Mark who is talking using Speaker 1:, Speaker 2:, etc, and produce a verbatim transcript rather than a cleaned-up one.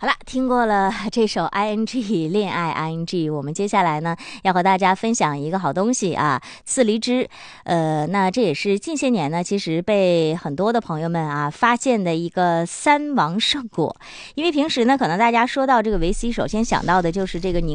Speaker 1: 好了，听过了这首 I N G 恋爱 I N G， 我们接下来呢要和大家分享一个好东西啊，刺梨汁。呃，那这也是近些年呢，其实被很多的朋友们啊发现的一个三王圣果。因为平时呢，可能大家说到这个维 C， 首先想到的就是这个柠